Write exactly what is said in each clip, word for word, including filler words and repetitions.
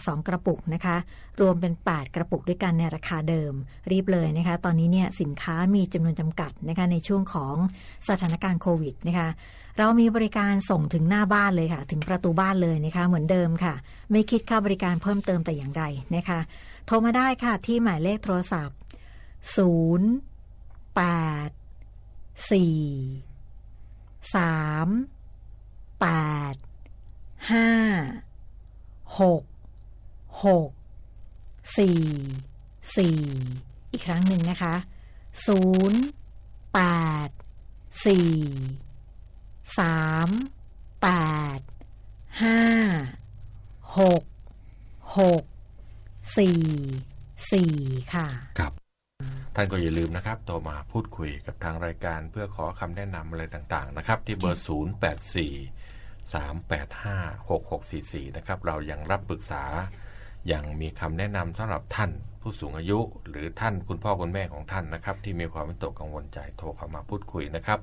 สองกระปุกนะคะรวมเป็นแปดกระปุกด้วยกันในราคาเดิมรีบเลยนะคะตอนนี้เนี่ยสินค้ามีจำนวนจำกัดนะคะในช่วงของสถานการณ์โควิดนะคะเรามีบริการส่งถึงหน้าบ้านเลยค่ะถึงประตูบ้านเลยนะคะเหมือนเดิมค่ะไม่คิดค่าบริการเพิ่มเติมแต่อย่างใดนะคะโทรมาได้ค่ะที่หมายเลขโทรศัพท์ศูนย์ แปด สี่ สาม แปด ห้า หก หก สี่ สี่ อีกครั้งหนึ่งนะคะศูนย์ แปด สี่ สาม แปด ห้า หก หก สี่ สี่ ค่ะครับท่านก็อย่าลืมนะครับโทรมาพูดคุยกับทางรายการเพื่อขอคำแนะนำอะไรต่างๆนะครับที่เบอร์ศูนย์ แปด สี่ สาม แปด ห้า หก หก สี่ สี่นะครับเรายังรับปรึกษายังมีคำแนะนำสำหรับท่านผู้สูงอายุหรือท่านคุณพ่อคุณแม่ของท่านนะครับที่มีความวิตกกังวลใจโทรเข้ามาพูดคุยนะครับ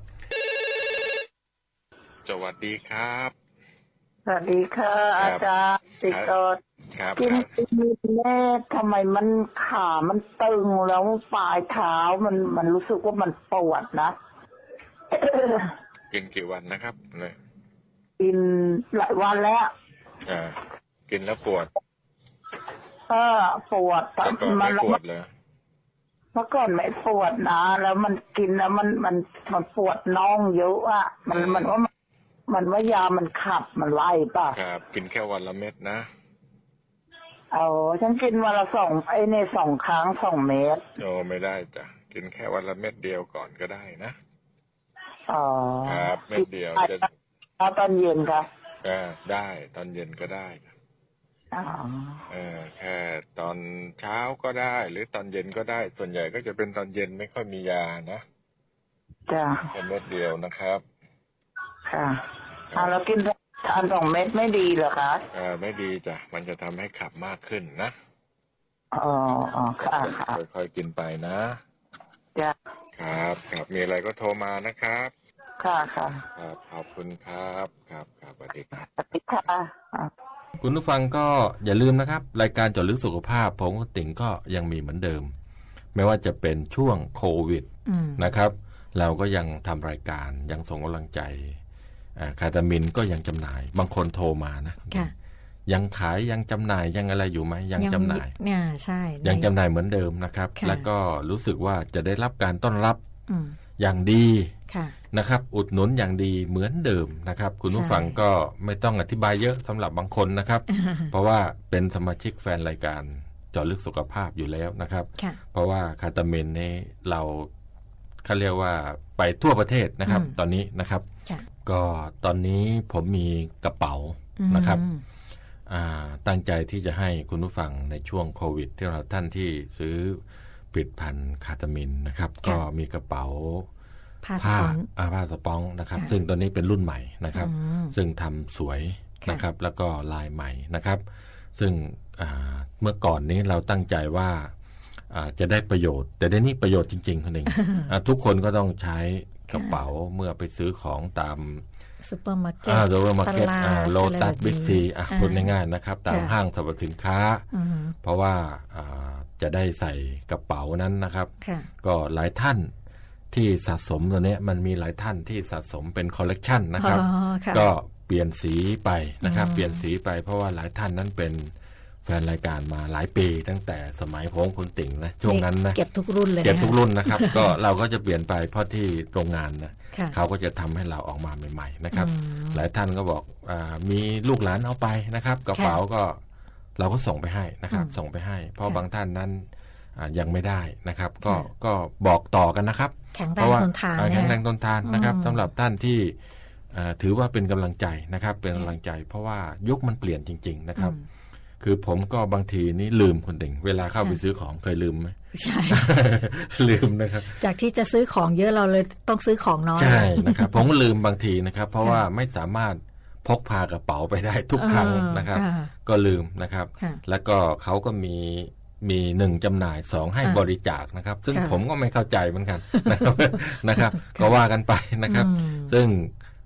สวัสดีครับสวัสดีค่ะอาจารย์ติดต่อกินกินแม่ทำไมมันขามันตึงแล้วปลายเท้ามันมันรู้สึกว่ามันปวดนะกินกี่วันนะครับเนี่ยกินหลายวันแล้วอ่ากินแล้วปวดเออปวดแต่มันปวดเลยเมื่อก่อนไม่ปวดนะแล้วมันกินแล้วมันมันมันปวดน่องเยอะอ่ะมันมันว่ามันว่ายามันขับมันไล่ป่ะครับกินแค่วันละเม็ดนะเอาฉันกินวันละสองไอ้ในสองครั้งสองเม็ดโอ้ไม่ได้จ้ะกินแค่วันละเม็ดเดียวก่อนก็ได้นะอ๋อครับเม็ดเดียวจะเอาตอนเย็นค่ะอ่าได้ตอนเย็นก็ได้อ๋อเออแค่ตอนเช้าก็ได้หรือตอนเย็นก็ได้ส่วนใหญ่ก็จะเป็นตอนเย็นไม่ค่อยมียานะจ้ะแค่เม็ดเดียวนะครับค่ะเอาแล้วกินทานสองเม็ดไม่ดีเหรอคะเออไม่ดีจ้ะมันจะทำให้ขับมากขึ้นนะอ๋ออ๋อค่ะค่ะค่อยๆกินไปนะจ้ะครับครับมีอะไรก็โทรมานะครับค่ะค่ะครับขอบคุณครับครับครับสวัสดีครับสวัสดีค่ะคุณผู้ฟังก็อย่าลืมนะครับรายการเจาะลึกสุขภาพผมกับติ๋งก็ยังมีเหมือนเดิมไม่ว่าจะเป็นช่วงโควิดนะครับเราก็ยังทำรายการยังส่งกำลังใจคาตามินก็ยังจำหน่ายบางคนโทรมานะยังขายยังจำหน่ายยังอะไรอยู่ไหมยังจำหน่ายเนี่ยใช่ยังจำหน่ายเหมือนเดิมนะครับแล้วก็รู้สึกว่าจะได้รับการต้อนรับอย่างดีนะครับอุดหนุนอย่างดีเหมือนเดิมนะครับคุณผู้ฟังก็ไม่ต้องอธิบายเยอะสำหรับบางคนนะครับเพราะว่าเป็นสมาชิกแฟนรายการเจาะลึกสุขภาพอยู่แล้วนะครับเพราะว่าคาตามินนี่เราเขาเรียกว่าไปทั่วประเทศนะครับตอนนี้นะครับก็ตอนนี้ผมมีกระเป๋านะครับตั้งใจที่จะให้คุณผู้ฟังในช่วงโควิดที่เราท่านที่ซื้อผลิตภัณฑ์คาตามินนะครับก็มีกระเป๋าผ้าผ้าสปองนะครับซึ่งตัวนี้เป็นรุ่นใหม่นะครับซึ่งทำสวยนะครับแล้วก็ลายใหม่นะครับซึ่งเมื่อก่อนนี้เราตั้งใจว่าจะได้ประโยชน์แต่ในนี้ประโยชน์จริงๆคนหนึ่งทุกคนก็ต้องใช้กระเป๋าเมื่อไปซื้อของตามซุปเปอร์มาร์เก็ตซูเปอร์มาร์เก็ตโลตัสบิ๊กซีพูดง่ายๆนะครับตามห้างสรรพสินค้าเพราะว่าจะได้ใส่กระเป๋านั้นนะครับก็หลายท่านที่สะสมตัวนี้มันมีหลายท่านที่สะสมเป็นคอลเลกชันนะครับก็เปลี่ยนสีไปนะครับเปลี่ยนสีไปเพราะว่าหลายท่านนั้นเป็นแฟนรายการมาหลายปีตั้งแต่สมัยผมคุณติ๋งนะช่วงนั้นนะเก็บทุกรุ่นเลยเก็บทุกรุ่นนะครับก็เราก็จะเปลี่ยนไปเพราะที่โรงงานนะเขาก็จะทำให้เราออกมาใหม่ๆนะครับหลายท่านก็บอกมีลูกหลานเอาไปนะครับกระเป๋าก็เราก็ส่งไปให้นะครับส่งไปให้เพราะบางท่านนั้นยังไม่ได้นะครับก็ก็บอกต่อกันนะครับแข็งแรงทนทานแข็งแรงทนทานนะครับสำหรับท่านที่ถือว่าเป็นกำลังใจนะครับเป็นกำลังใจเพราะว่ายุคมันเปลี่ยนจริงๆนะครับคือผมก็บางทีนี่ลืมคนเด่งเวลาเข้าไปซื้อของเคยลืมไหมใช่ลืมนะครับจากที่จะซื้อของเยอะเราเลยต้องซื้อของน้อยใช่นะครับผมก็ลืมบางทีนะครับเพราะว่าไม่สามารถพกพากระเป๋าไปได้ทุกครั้งนะครับก็ลืมนะครับแล้วก็เขาก็มีมีหนึ่งจำหน่ายสองให้บริจาคนะครับซึ่งผมก็ไม่เข้าใจเหมือนกันนะครับนะครับก็ว่ากันไปนะครับซึ่ง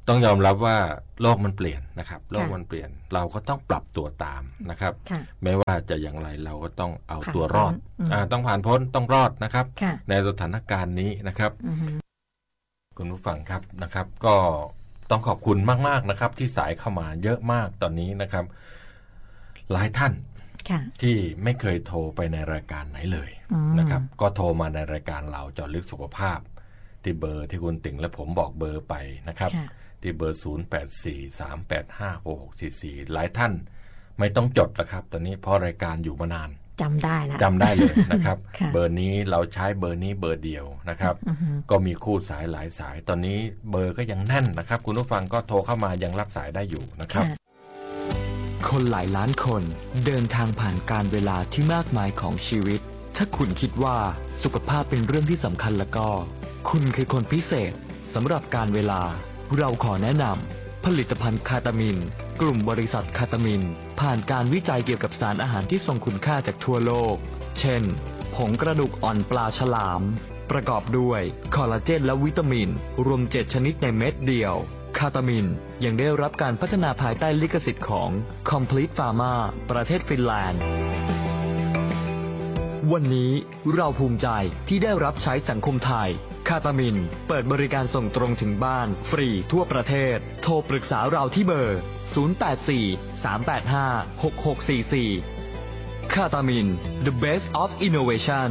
ต้องยอมรับว่าโลกมันเปลี่ยนนะครับโลกมันเปลี่ยนเราก็ต้องปรับตัวตามนะครับไม่ว่าจะอย่างไรเราก็ต้องเอาตัวรอดอ่าต้องผ่านพ้นต้องรอดนะครับในสถานการณ์นี้นะครับคุณผู้ฟังครับนะครับก็ต้องขอบคุณมากๆนะครับที่สายเข้ามาเยอะมากตอนนี้นะครับหลายท่านที่ไม่เคยโทรไปในรายการไหนเลยนะครับก็โทรมาในรายการเราเจาะลึกสุขภาพที่เบอร์ที่คุณติ่งและผมบอกเบอร์ไปนะครับที่เบอร์ศูนย์ แปด สี่ สาม แปด ห้า หก หก สี่ สี่หลายท่านไม่ต้องจดแล้วครับตอนนี้เพราะรายการอยู่มานานจำได้แล้วจำได้เลยนะครับ เบอร์นี้เราใช้เบอร์นี้เบอร์เดียวนะครับก็มีคู่สายหลายสายตอนนี้เบอร์ก็ยังแน่นนะครับคุณผู้ฟังก็โทรเข้ามายังรับสายได้อยู่นะครับคนหลายล้านคนเดินทางผ่านการเวลาที่มากมายของชีวิตถ้าคุณคิดว่าสุขภาพเป็นเรื่องที่สำคัญแล้วก็คุณคือคนพิเศษสำหรับการเวลาเราขอแนะนำผลิตภัณฑ์คาตามินกลุ่มบริษัทคาตามินผ่านการวิจัยเกี่ยวกับสารอาหารที่ทรงคุณค่าจากทั่วโลกเช่นผงกระดูกอ่อนปลาฉลามประกอบด้วยคอลลาเจนและวิตามินรวมเจ็ดชนิดในเม็ดเดียวคาตามินยังได้รับการพัฒนาภายใต้ลิขสิทธิ์ของ Complete Pharma ประเทศฟินแลนด์วันนี้เราภูมิใจที่ได้รับใช้สังคมไทยคาตามินเปิดบริการส่งตรงถึงบ้านฟรีทั่วประเทศโทรปรึกษาเราที่เบอร์ศูนย์ แปด สี่ สาม แปด ห้า หก หก สี่ สี่คาตามิน The Best of Innovation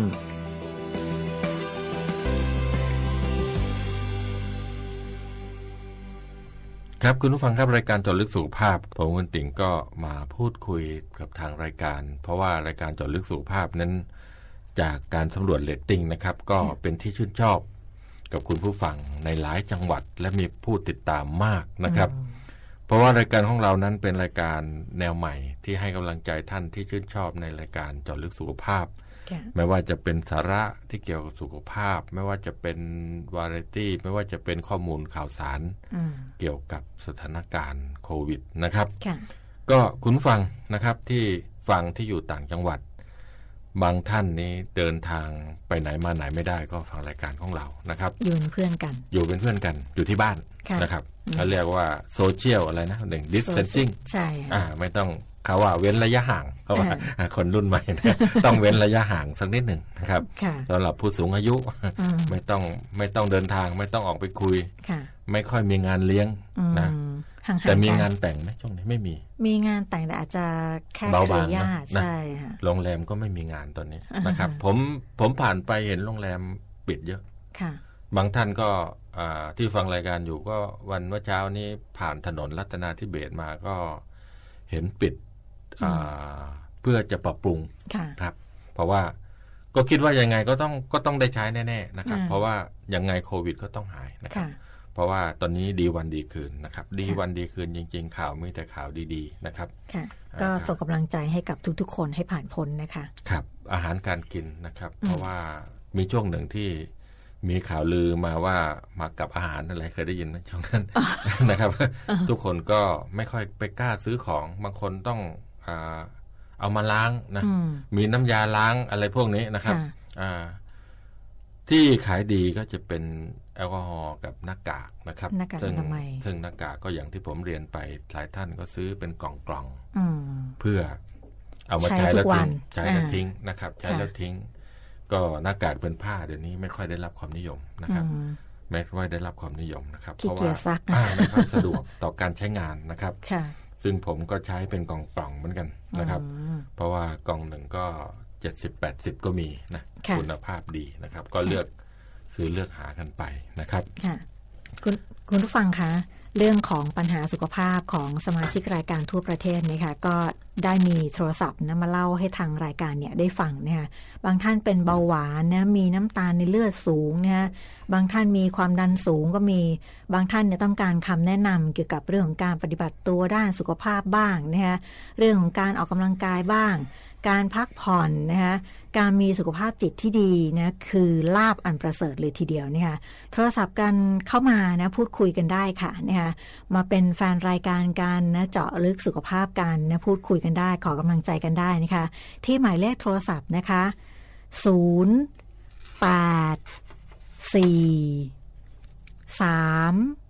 ครับคุณผู้ฟังครับรายการเจาะลึกสุขภาพผมคุณติ่งก็มาพูดคุยกับทางรายการเพราะว่ารายการเจาะลึกสุขภาพนั้นจากการสำรวจเรตติ้งนะครับก็เป็นที่ชื่นชอบกับคุณผู้ฟังในหลายจังหวัดและมีผู้ติดตามมากนะครับเพราะว่ารายการของเรานั้นเป็นรายการแนวใหม่ที่ให้กำลังใจท่านที่ชื่นชอบในรายการเจาะลึกสุขภาพไม่ว่าจะเป็นสาระที่เกี่ยวกับสุขภาพไม่ว่าจะเป็นวาไรตี้ไม่ว่าจะเป็นข้อมูลข่าวสารเกี่ยวกับสถานการณ์โควิดนะครับก็คุณฟังนะครับที่ฟังที่อยู่ต่างจังหวัดบางท่านนี้เดินทางไปไหนมาไหนไม่ได้ก็ฟังรายการของเรานะครับอยู่เป็นเพื่อนกันอยู่เป็นเพื่อนกันอยู่ที่บ้านนะครับเขาเรียกว่าโซเชียลอะไรนะหนึ่ง distancing ใช่อ่าไม่ต้องเขาว่าเว้นระยะห่างเขาว่าคนรุ่นใหม่นะต้องเว้นระยะห่างสักนิดหนึ่งนะครับสำหรับผู้สูงอายุไม่ต้องไม่ต้องเดินทางไม่ต้องออกไปคุยไม่ค่อยมีงานเลี้ยงนะแต่มีงานแต่งไหมช่วงนี้ไม่มีมีงานแต่งแต่อาจจะแค่เครือญาติใช่ค่ะโรงแรมก็ไม่มีงานตอนนี้นะครับผมผมผ่านไปเห็นโรงแรมปิดเยอะค่ะบางท่านก็ที่ฟังรายการอยู่ก็วันเมื่อเช้านี้ผ่านถนนรัตนาธิเบศมาก็เห็นปิดเพื่อจะปรับปรุงครับเพราะว่าก็คิดว่ายังไงก็ต้องก็ต้องได้ใช้แน่ๆนะครับเพราะว่ายังไงโควิดก็ต้องหายนะครับเพราะว่าตอนนี้ดีวันดีคืนนะครับดีวันดีคืนจริงๆข่าวมีแต่ข่าวดีๆนะครับก็ส่งกำลังใจให้กับทุกๆคนให้ผ่านพ้นนะคะครับอาหารการกินนะครับเพราะว่ามีช่วงหนึ่งที่มีข่าวลือมาว่ามากับอาหารอะไรเคยได้ยินไหมช่วงนั้นนะครับทุกคนก็ไม่ค่อยไปกล้าซื้อของบางคนต้องอ่าเอามาล้างนะมีน้ำยาล้างอะไรพวกนี้นะครับอ่าที่ขายดีก็จะเป็นแอลกอฮอล์กับหน้ากากนะครับซึ่งซึ่งหน้ากากก็อย่างที่ผมเรียนไปหลายท่านก็ซื้อเป็นกล่องๆเพื่อเอามาใช้แล้วทิ้งใช้แล้วทิ้งนะครับใช้แล้วทิ้งก็หน้ากากเป็นผ้าเดี๋ยวนี้ไม่ค่อยได้รับความนิยมนะครับไม่ค่อยได้รับความนิยมนะครับเพราะว่าไม่ค่อยสะดวกต่อการใช้งานนะครับซึ่งผมก็ใช้เป็นกล่องๆเหมือนกันนะครับเพราะว่ากล่องหนึ่งก็เจ็ดสิบ แปดสิบก็มีนะคุณภาพดีนะครับก็เลือกซื้อเลือกหากันไปนะครับค่ะคุณคุณผู้ฟังคะเรื่องของปัญหาสุขภาพของสมาชิกรายการทั่วประเทศนะคะก็ได้มีโทรศัพท์นะมาเล่าให้ทางรายการเนี่ยได้ฟังนะคะบางท่านเป็นเบาหวานนะมีน้ำตาลในเลือดสูงนะบางท่านมีความดันสูงก็มีบางท่านเนี่ยต้องการคำแนะนำเกี่ยวกับเรื่องของการปฏิบัติตัวด้านสุขภาพบ้างนะคะเรื่องของการออกกำลังกายบ้างการพักผ่อนนะคะการมีสุขภาพจิตที่ดีนะคือลาภอันประเสริฐเลยทีเดียวนะคะโทรศัพท์กันเข้ามานะพูดคุยกันได้ค่ะนะคะมาเป็นแฟนรายการกันนะเจาะลึกสุขภาพกันนะพูดคุยกันได้ขอกำลังใจกันได้นะคะที่หมายเลขโทรศัพท์นะคะศูนย์ แปด สี่ สาม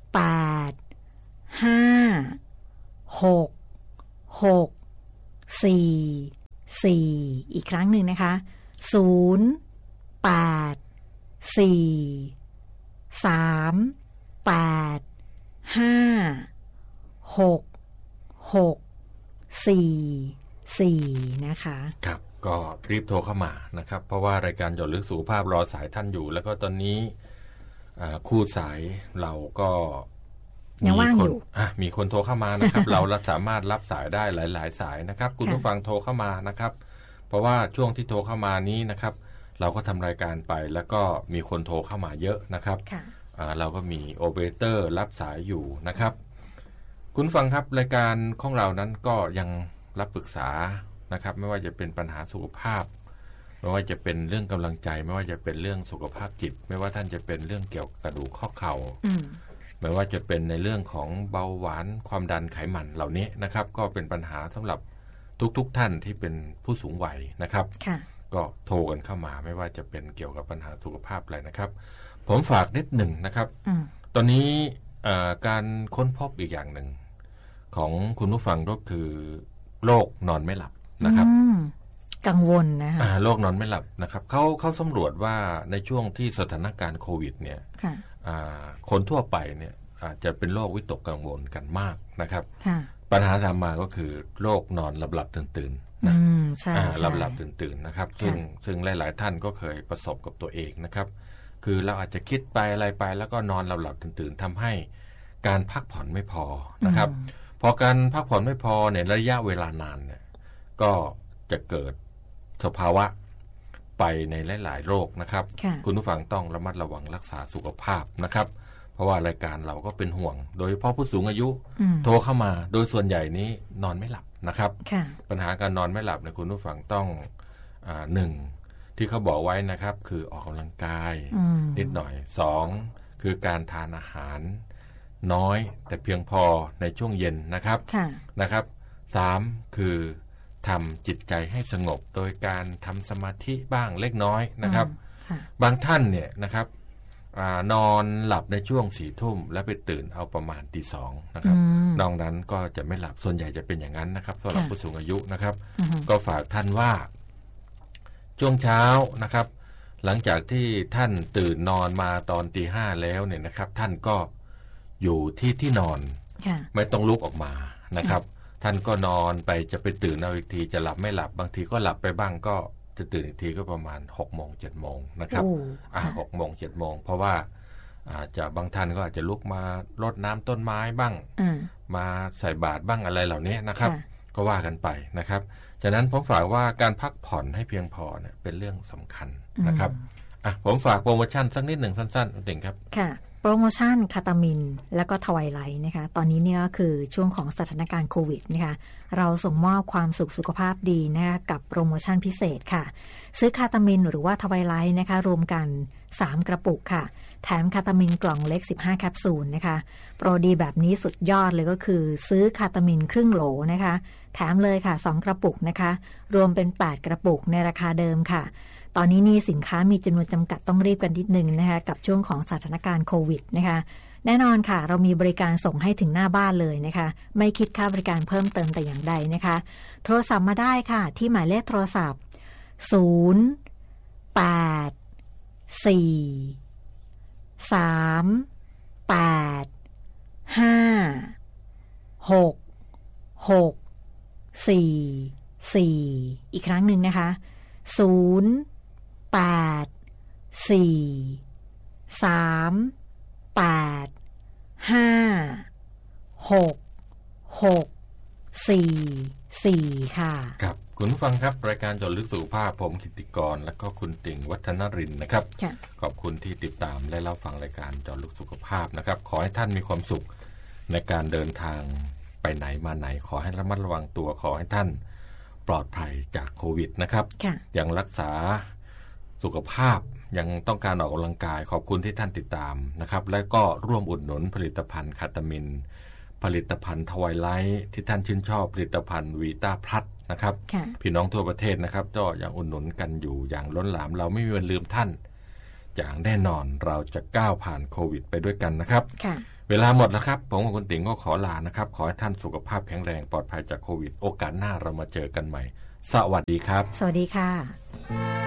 แปดห้าหกหกสี่สี่อีกครั้งหนึ่งนะคะศูนย์แปดสี่สามแปดห้าหกหกสี่สี่นะคะครับก็รีบโทรเข้ามานะครับเพราะว่ารายการเจาะลึกสุขภาพรอสายท่านอยู่แล้วก็ตอนนี้คู่สายเราก็ยังว่างอยู่มีคนโทรเข้ามานะครับ เราสามารถรับสายได้หลายๆสายนะครับคุณผู้ฟังโทรเข้ามานะครับเพราะว่าช่วงที่โทรเข้ามานี้นะครับเราก็ทำรายการไปแล้วก็มีคนโทรเข้ามาเยอะนะครับเราก็มีโอเปอเรเตอร์รับสายอยู่นะครับคุณฟังครับรายการของเรานั้นก็ยังรับปรึกษานะครับไม่ว่าจะเป็นปัญหาสุขภาพไม่ว่าจะเป็นเรื่องกำลังใจไม่ว่าจะเป็นเรื่องสุขภาพจิตไม่ว่าท่านจะเป็นเรื่องเกี่ยวกับกระดูกข้อเข่าไม่ว่าจะเป็นในเรื่องของเบาหวานความดันไขมันเหล่านี้นะครับก็เป็นปัญหาสำหรับทุกๆท่านที่เป็นผู้สูงวัยนะครับก็โทรกันเข้ามาไม่ว่าจะเป็นเกี่ยวกับปัญหาสุขภาพอะไรนะครับผมฝากนิดหนึ่งนะครับตอนนี้การค้นพบอีกอย่างหนึ่งของคุณผู้ฟังก็คือโรคนอนไม่หลับนะครับกังวลนะคะโรคนอนไม่หลับนะครับเขาเขาสำรวจว่าในช่วงที่สถานการณ์โควิดเนี่ยคนทั่วไปเนี่ยอาจจะเป็นโรควิตกกังวลกันมากนะครับปัญหาตามมาก็คือโรคนอนหลับหลับตื่นตื่นนะหลับหลับตื่นตื่นนะครับซึ่งซึ่งหลายๆท่านก็เคยประสบกับตัวเองนะครับคือเราอาจจะคิดไปอะไรไปแล้วก็นอนหลับหลับตื่นตื่นทำให้การพักผ่อนไม่พอนะครับพอการพักผ่อนไม่พอในระยะเวลานานเนี่ยก็จะเกิดสภาวะไปในหลายๆโรคนะครับคุณผู้ฟังต้องระมัดระวังรักษาสุขภาพนะครับเพราะว่ารายการเราก็เป็นห่วงโดยเฉพาะผู้สูงอายุโทรเข้ามาโดยส่วนใหญ่นี้นอนไม่หลับนะครับปัญหาการนอนไม่หลับเนี่ยคุณผู้ฟังต้องอ่าหนึ่งที่เขาบอกไว้นะครับคือออกกำลังกายนิดหน่อยสองคือการทานอาหารน้อยแต่เพียงพอในช่วงเย็นนะครับนะครับสามคือทำจิตใจให้สงบโดยการทำสมาธิบ้างเล็กน้อยนะครับบางท่านเนี่ยนะครับนอนหลับในช่วงสี่ทุ่มแล้วไปตื่นเอาประมาณตีสองนะครับนอกนั้นก็จะไม่หลับส่วนใหญ่จะเป็นอย่างนั้นนะครับสำหรับผู้สูงอายุนะครับก็ฝากท่านว่าช่วงเช้านะครับหลังจากที่ท่านตื่นนอนมาตอนตีห้าแล้วเนี่ยนะครับท่านก็อยู่ที่ที่นอนไม่ต้องลุกออกมานะครับท่านก็นอนไปจะไปตื่นเอาอีกทีจะหลับไม่หลับบางทีก็หลับไปบ้างก็จะตื่นอีกทีก็ประมาณหกโมงเจ็ดโมงนะครับอ่าหกโมงเจ็ดโมงเพราะว่าอาจจะบางท่านก็อาจจะลุกมารดน้ำต้นไม้บ้างมาใส่บาตรบ้างอะไรเหล่านี้นะครับก็ว่ากันไปนะครับฉะนั้นผมฝากว่าการพักผ่อนให้เพียงพอเนี่ยเป็นเรื่องสำคัญนะครับอ่ะผมฝากโปรโมชั่นสักนิดหนึ่งสั้นๆติ่งครับค่ะโปรโมชั่นคาตามินแล้วก็ทวายไลท์นะคะตอนนี้เนี่ยก็คือช่วงของสถานการณ์โควิดนะคะเราส่งมอบความสุขสุขภาพดีนะคะกับโปรโมชั่นพิเศษค่ะซื้อคาตามินหรือว่าทวายไลท์นะคะรวมกันสามกระปุกค่ะแถมคาตามินกล่องเล็กสิบห้าแคปซูลนะคะโปรดีแบบนี้สุดยอดเลยก็คือซื้อคาตามินครึ่งโหลนะคะแถมเลยค่ะสองกระปุกนะคะรวมเป็นแปดกระปุกในราคาเดิมค่ะตอนนี้นี่สินค้ามีจำนวนจำกัดต้องรีบกันนิดนึงนะคะกับช่วงของสถานการณ์โควิดนะคะแน่นอนค่ะเรามีบริการส่งให้ถึงหน้าบ้านเลยนะคะไม่คิดค่าบริการเพิ่มเติมแต่อย่างใดนะคะโทรศัพท์มาได้ค่ะที่หมายเลขโทรศัพท์ศูนย์ แปด สี่ สาม แปด ห้า หก หก สี่ สี่ อีกครั้งหนึ่งนะคะศูนย์ แปด สี่ สาม แปด ห้า หก หก สี่ สี่ ค่ะครับคุณผู้ฟังครับรายการเจาะลึกสุขภาพผมกิตติกรและก็คุณติ่งวัฒนรินทร์นะครับขอบคุณที่ติดตามและรับฟังรายการเจาะลึกสุขภาพนะครับขอให้ท่านมีความสุขในการเดินทางไปไหนมาไหนขอให้ระมัดระวังตัวขอให้ท่านปลอดภัยจากโควิดนะครับยังรักษาสุขภาพยังต้องการออกกำลังกายขอบคุณที่ท่านติดตามนะครับและก็ร่วมอุดหนุนผลิตภัณฑ์คาตามินผลิตภัณฑ์ทวายไลท์ที่ท่านชื่นชอบผลิตภัณฑ์วีต้าพลัสนะครับพี่น้องทั่วประเทศนะครับก็ยังอุดหนุนกันอยู่อย่างล้นหลามเราไม่มีวันลืมท่านอย่างแน่นอนเราจะก้าวผ่านโควิดไปด้วยกันนะครับเวลาหมดแล้วครับผมกับคุณติ๋งก็ขอลานะครับขอให้ท่านสุขภาพแข็งแรงปลอดภัยจากโควิดโอกาสหน้าเรามาเจอกันใหม่สวัสดีครับสวัสดีค่ะ